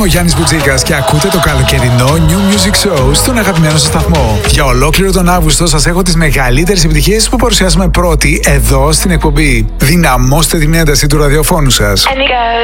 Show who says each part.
Speaker 1: ο Γιάννης Μπουτζίκας και ακούτε το καλοκαιρινό New Music Show στον αγαπημένο σας σταθμό. Για ολόκληρο τον Αύγουστο σας έχω τις μεγαλύτερες επιτυχίες που παρουσιάσαμε πρώτοι εδώ στην εκπομπή. Δυναμώστε την ένταση του ραδιοφώνου σας.